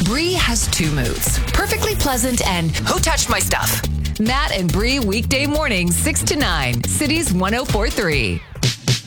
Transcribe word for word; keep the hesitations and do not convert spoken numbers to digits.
Bree has two moods, perfectly pleasant and who touched my stuff? Matt and Bree weekday mornings, six to nine, Cities one oh four point three.